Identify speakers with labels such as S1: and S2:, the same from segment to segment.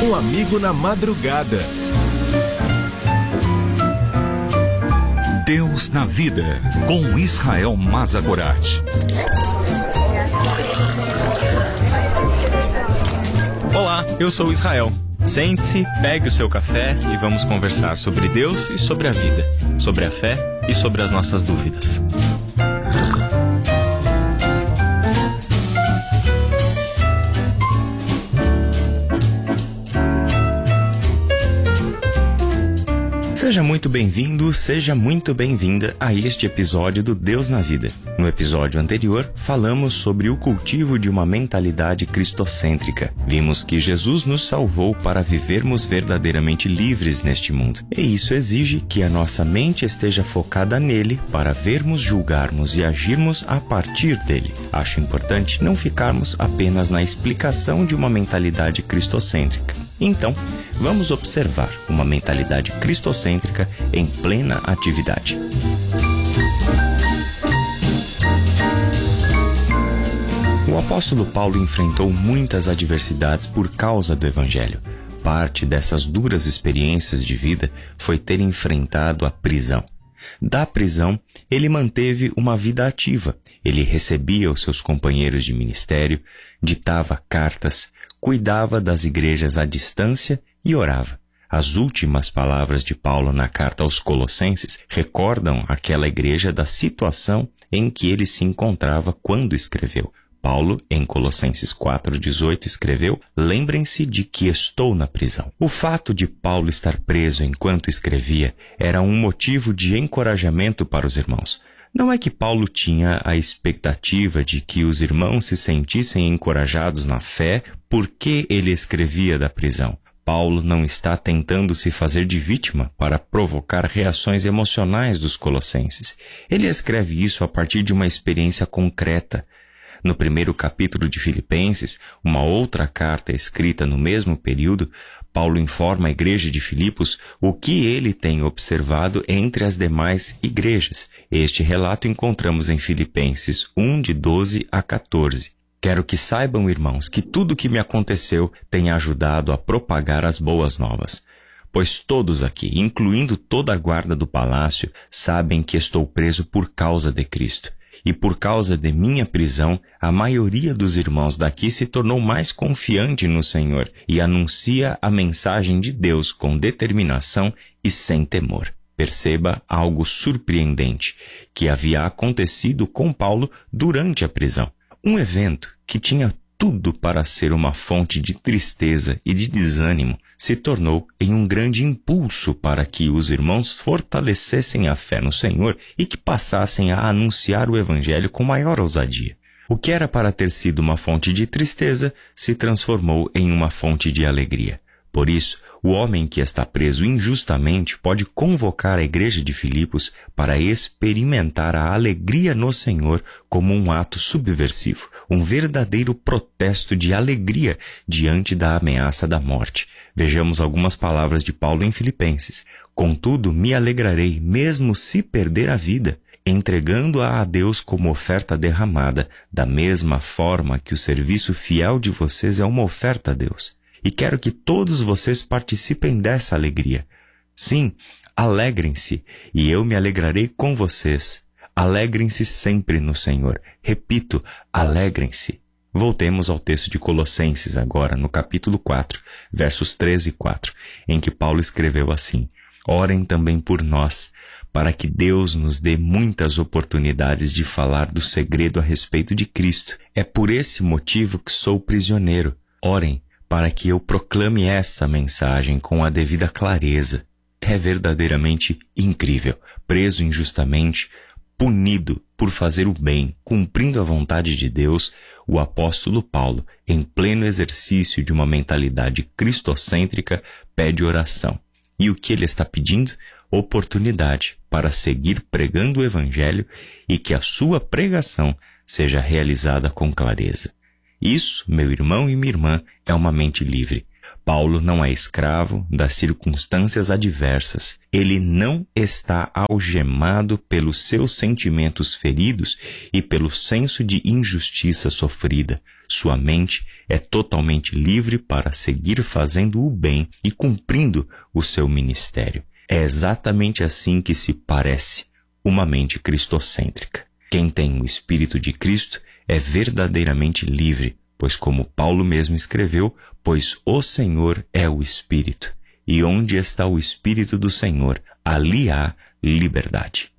S1: Um amigo na madrugada.
S2: Deus na vida, com Israel Mazagorat.
S3: Olá, eu sou Israel. Sente-se, pegue o seu café e vamos conversar sobre Deus e sobre a vida, sobre a fé e sobre as nossas dúvidas. Seja muito bem-vindo, seja muito bem-vinda a este episódio do Deus na Vida. No episódio anterior, falamos sobre o cultivo de uma mentalidade cristocêntrica. Vimos que Jesus nos salvou para vivermos verdadeiramente livres neste mundo. E isso exige que a nossa mente esteja focada nele para vermos, julgarmos e agirmos a partir dele. Acho importante não ficarmos apenas na explicação de uma mentalidade cristocêntrica. Então, vamos observar uma mentalidade cristocêntrica em plena atividade. O apóstolo Paulo enfrentou muitas adversidades por causa do Evangelho. Parte dessas duras experiências de vida foi ter enfrentado a prisão. Da prisão, ele manteve uma vida ativa. Ele recebia os seus companheiros de ministério, ditava cartas, cuidava das igrejas à distância e orava. As últimas palavras de Paulo na carta aos Colossenses recordam aquela igreja da situação em que ele se encontrava quando escreveu. Paulo, em Colossenses 4,18, escreveu: "Lembrem-se de que estou na prisão." O fato de Paulo estar preso enquanto escrevia era um motivo de encorajamento para os irmãos. Não é que Paulo tinha a expectativa de que os irmãos se sentissem encorajados na fé porque ele escrevia da prisão. Paulo não está tentando se fazer de vítima para provocar reações emocionais dos colossenses. Ele escreve isso a partir de uma experiência concreta. No primeiro capítulo de Filipenses, uma outra carta escrita no mesmo período, Paulo informa a igreja de Filipos o que ele tem observado entre as demais igrejas. Este relato encontramos em Filipenses 1, de 12 a 14. Quero que saibam, irmãos, que tudo o que me aconteceu tem ajudado a propagar as boas novas. Pois todos aqui, incluindo toda a guarda do palácio, sabem que estou preso por causa de Cristo. E por causa de minha prisão, a maioria dos irmãos daqui se tornou mais confiante no Senhor e anuncia a mensagem de Deus com determinação e sem temor. Perceba algo surpreendente que havia acontecido com Paulo durante a prisão. Um evento que tinha tudo para ser uma fonte de tristeza e de desânimo se tornou em um grande impulso para que os irmãos fortalecessem a fé no Senhor e que passassem a anunciar o Evangelho com maior ousadia. O que era para ter sido uma fonte de tristeza se transformou em uma fonte de alegria. Por isso, o homem que está preso injustamente pode convocar a igreja de Filipos para experimentar a alegria no Senhor como um ato subversivo, um verdadeiro protesto de alegria diante da ameaça da morte. Vejamos algumas palavras de Paulo em Filipenses. "Contudo, me alegrarei, mesmo se perder a vida, entregando-a a Deus como oferta derramada, da mesma forma que o serviço fiel de vocês é uma oferta a Deus. E quero que todos vocês participem dessa alegria. Sim, alegrem-se, e eu me alegrarei com vocês. Alegrem-se sempre no Senhor." Repito, alegrem-se. Voltemos ao texto de Colossenses agora, no capítulo 4, versos 13 e 4, em que Paulo escreveu assim: "Orem também por nós, para que Deus nos dê muitas oportunidades de falar do segredo a respeito de Cristo. É por esse motivo que sou prisioneiro. Orem para que eu proclame essa mensagem com a devida clareza." É verdadeiramente incrível. Preso injustamente, punido por fazer o bem, cumprindo a vontade de Deus, o apóstolo Paulo, em pleno exercício de uma mentalidade cristocêntrica, pede oração. E o que ele está pedindo? Oportunidade para seguir pregando o Evangelho e que a sua pregação seja realizada com clareza. Isso, meu irmão e minha irmã, é uma mente livre. Paulo não é escravo das circunstâncias adversas. Ele não está algemado pelos seus sentimentos feridos e pelo senso de injustiça sofrida. Sua mente é totalmente livre para seguir fazendo o bem e cumprindo o seu ministério. É exatamente assim que se parece uma mente cristocêntrica. Quem tem o Espírito de Cristo é verdadeiramente livre, pois como Paulo mesmo escreveu, pois o Senhor é o Espírito, e onde está o Espírito do Senhor, ali há liberdade.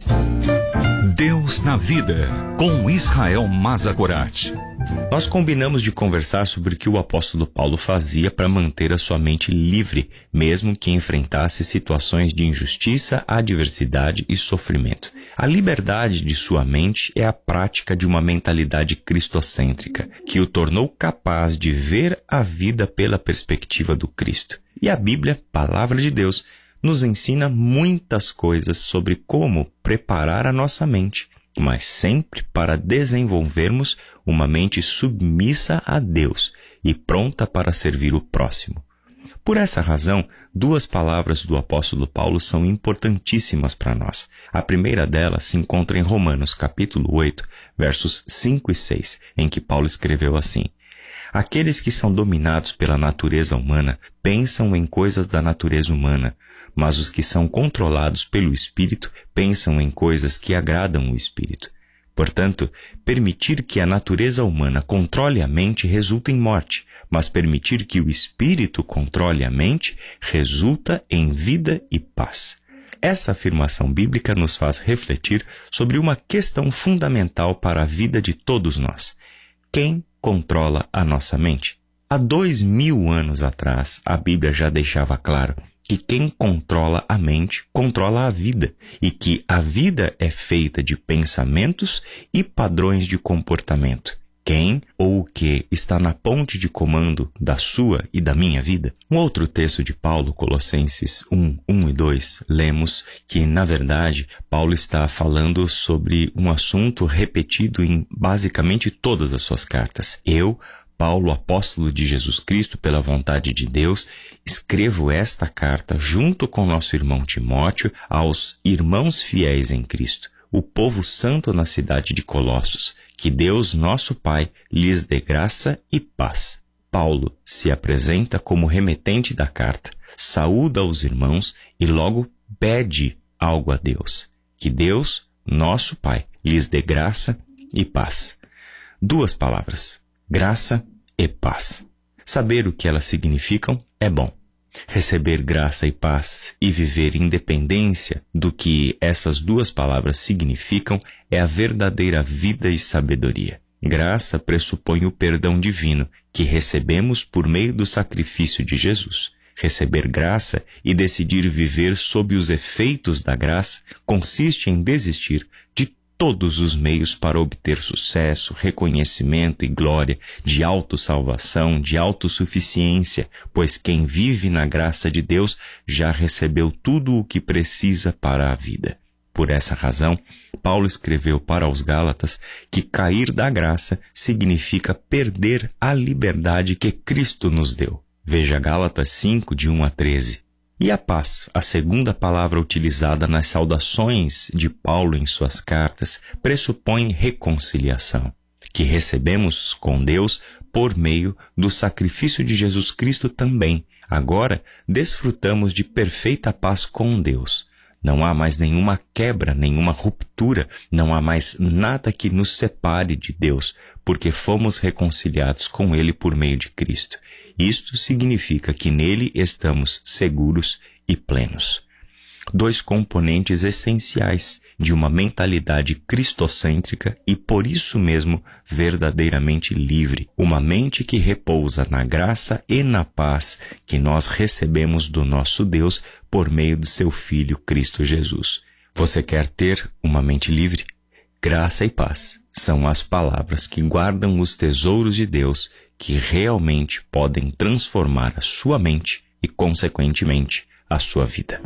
S2: Deus na vida, com Israel Mazagorat.
S3: Nós combinamos de conversar sobre o que o apóstolo Paulo fazia para manter a sua mente livre, mesmo que enfrentasse situações de injustiça, adversidade e sofrimento. A liberdade de sua mente é a prática de uma mentalidade cristocêntrica, que o tornou capaz de ver a vida pela perspectiva do Cristo. E a Bíblia, palavra de Deus, nos ensina muitas coisas sobre como preparar a nossa mente, mas sempre para desenvolvermos uma mente submissa a Deus e pronta para servir o próximo. Por essa razão, duas palavras do apóstolo Paulo são importantíssimas para nós. A primeira delas se encontra em Romanos, capítulo 8, versos 5 e 6, em que Paulo escreveu assim: Aqueles que são dominados pela natureza humana pensam em coisas da natureza humana, mas os que são controlados pelo Espírito pensam em coisas que agradam o Espírito. Portanto, permitir que a natureza humana controle a mente resulta em morte, mas permitir que o Espírito controle a mente resulta em vida e paz. Essa afirmação bíblica nos faz refletir sobre uma questão fundamental para a vida de todos nós. Quem controla a nossa mente? Há 2000 anos atrás, a Bíblia já deixava claro que quem controla a mente controla a vida, e que a vida é feita de pensamentos e padrões de comportamento. Quem ou o que está na ponte de comando da sua e da minha vida? Um outro texto de Paulo, Colossenses 1 e 2, lemos que, na verdade, Paulo está falando sobre um assunto repetido em basicamente todas as suas cartas. Eu, Paulo, apóstolo de Jesus Cristo, pela vontade de Deus, escrevo esta carta junto com nosso irmão Timóteo aos irmãos fiéis em Cristo, o povo santo na cidade de Colossos. Que Deus, nosso Pai, lhes dê graça e paz. Paulo se apresenta como remetente da carta, saúda os irmãos e logo pede algo a Deus. Que Deus, nosso Pai, lhes dê graça e paz. Duas palavras: graça e paz. Saber o que elas significam é bom. Receber graça e paz e viver independência do que essas duas palavras significam é a verdadeira vida e sabedoria. Graça pressupõe o perdão divino que recebemos por meio do sacrifício de Jesus. Receber graça e decidir viver sob os efeitos da graça consiste em desistir de todos os meios para obter sucesso, reconhecimento e glória, de autossalvação, de autossuficiência, pois quem vive na graça de Deus já recebeu tudo o que precisa para a vida. Por essa razão, Paulo escreveu para os Gálatas que cair da graça significa perder a liberdade que Cristo nos deu. Veja Gálatas 5, de 1 a 13. E a paz, a segunda palavra utilizada nas saudações de Paulo em suas cartas, pressupõe reconciliação, que recebemos com Deus por meio do sacrifício de Jesus Cristo também. Agora, desfrutamos de perfeita paz com Deus. Não há mais nenhuma quebra, nenhuma ruptura, não há mais nada que nos separe de Deus, porque fomos reconciliados com Ele por meio de Cristo. Isto significa que nele estamos seguros e plenos. Dois componentes essenciais de uma mentalidade cristocêntrica e por isso mesmo verdadeiramente livre. Uma mente que repousa na graça e na paz que nós recebemos do nosso Deus por meio de seu Filho Cristo Jesus. Você quer ter uma mente livre? Graça e paz são as palavras que guardam os tesouros de Deus que realmente podem transformar a sua mente e, consequentemente, a sua vida.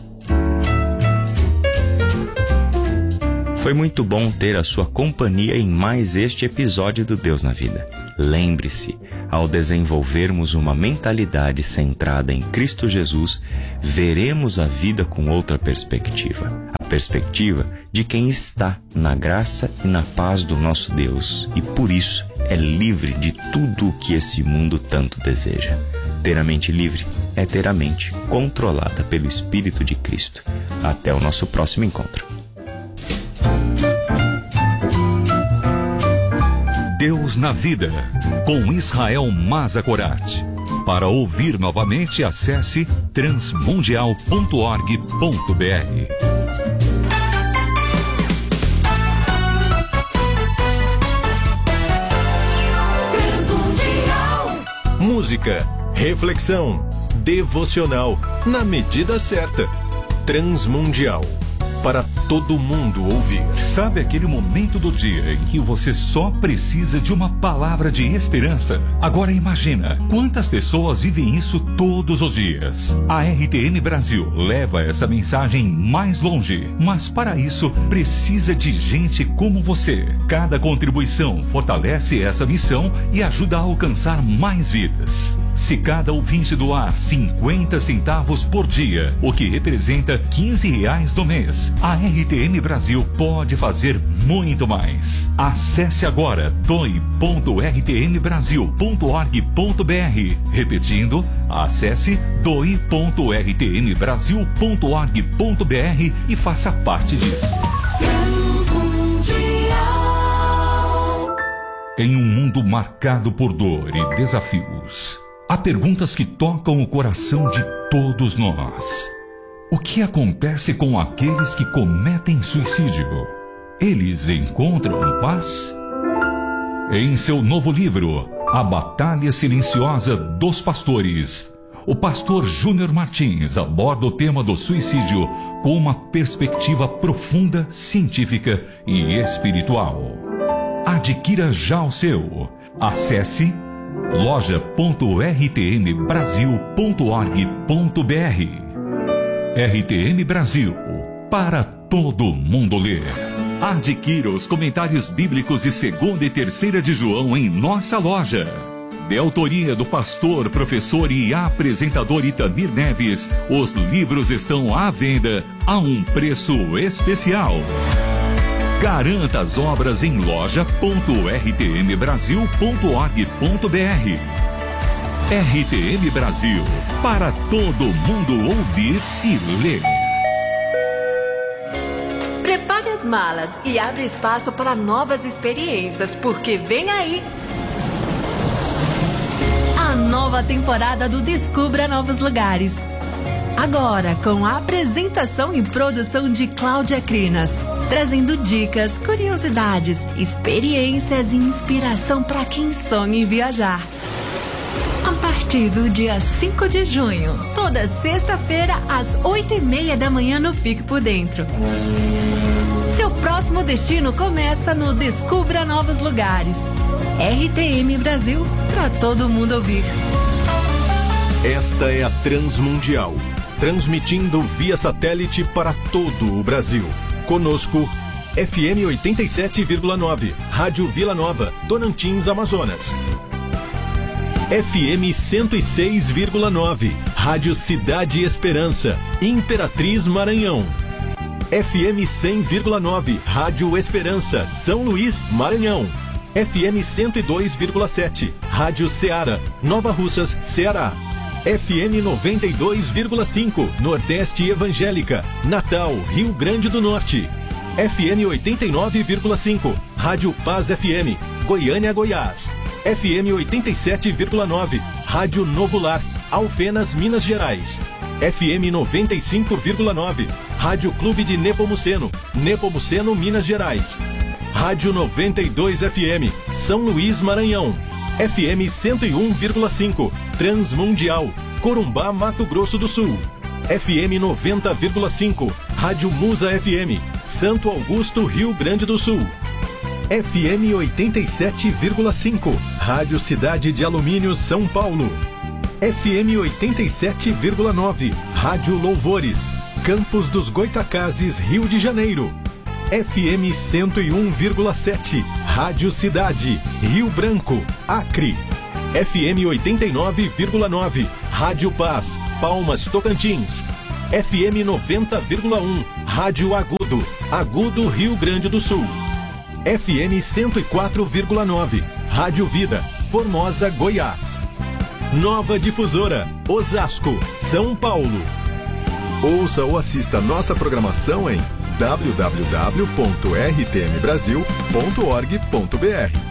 S3: Foi muito bom ter a sua companhia em mais este episódio do Deus na Vida. Lembre-se, ao desenvolvermos uma mentalidade centrada em Cristo Jesus, veremos a vida com outra perspectiva. A perspectiva de quem está na graça e na paz do nosso Deus e, por isso, é livre de tudo o que esse mundo tanto deseja. Ter a mente livre é ter a mente controlada pelo Espírito de Cristo. Até o nosso próximo encontro.
S2: Deus na Vida, com Israel Mazagorat. Para ouvir novamente, acesse transmundial.org.br.
S1: Música, reflexão, devocional, na medida certa. Transmundial, para todo mundo ouvir.
S2: Sabe aquele momento do dia em que você só precisa de uma palavra de esperança? Agora imagina quantas pessoas vivem isso todos os dias. A RTN Brasil leva essa mensagem mais longe, mas para isso precisa de gente como você. Cada contribuição fortalece essa missão e ajuda a alcançar mais vidas. Se cada ouvinte doar 50 centavos por dia, o que representa R$15 no mês, a RTN Brasil pode fazer muito mais. Acesse agora doe.rtnbrasil.org.br. Repetindo, acesse doe.rtnbrasil.org.br e faça parte disso. Em um mundo marcado por dor e desafios, há perguntas que tocam o coração de todos nós. O que acontece com aqueles que cometem suicídio? Eles encontram paz? Em seu novo livro, A Batalha Silenciosa dos Pastores, o pastor Júnior Martins aborda o tema do suicídio com uma perspectiva profunda, científica e espiritual. Adquira já o seu. Acesse loja.rtnbrasil.org.br. RTN Brasil, para todo mundo ler. Adquira os comentários bíblicos de 2ª e 3ª de João em nossa loja. De autoria do pastor, professor e apresentador Itamir Neves, os livros estão à venda a um preço especial. Garanta as obras em loja.rtnbrasil.org.br. RTN Brasil, para todo mundo ouvir e ler.
S4: Prepare as malas e abre espaço para novas experiências, porque vem aí a nova temporada do Descubra Novos Lugares. Agora com a apresentação e produção de Cláudia Crinas, trazendo dicas, curiosidades, experiências e inspiração para quem sonha em viajar. A partir do dia 5 de junho, toda sexta-feira às 8h30 da manhã no Fique por Dentro. Seu próximo destino começa no Descubra Novos Lugares. RTM Brasil, para todo mundo ouvir.
S1: Esta é a Transmundial, transmitindo via satélite para todo o Brasil. Conosco, FM 87,9, Rádio Vila Nova, Donantins, Amazonas. FM 106,9, Rádio Cidade Esperança, Imperatriz, Maranhão. FM 100,9, Rádio Esperança, São Luís, Maranhão. FM 102,7, Rádio Ceará, Nova Russas, Ceará. FM 92,5, Nordeste Evangélica, Natal, Rio Grande do Norte. FM 89,5, Rádio Paz FM, Goiânia, Goiás. FM 87,9, Rádio Novo Lar, Alfenas, Minas Gerais. FM 95,9, Rádio Clube de Nepomuceno, Nepomuceno, Minas Gerais. Rádio 92 FM, São Luís, Maranhão. FM 101,5, Transmundial, Corumbá, Mato Grosso do Sul. FM 90,5, Rádio Musa FM, Santo Augusto, Rio Grande do Sul. FM 87,5, Rádio Cidade de Alumínio, São Paulo. FM 87,9, Rádio Louvores, Campos dos Goitacazes, Rio de Janeiro. FM 101,7, Rádio Cidade, Rio Branco, Acre. FM 89,9, Rádio Paz, Palmas, Tocantins. FM 90,1, Rádio Agudo, Agudo, Rio Grande do Sul. FM 104,9, Rádio Vida, Formosa, Goiás. Nova Difusora, Osasco, São Paulo. Ouça ou assista nossa programação em www.rtmbrasil.org.br.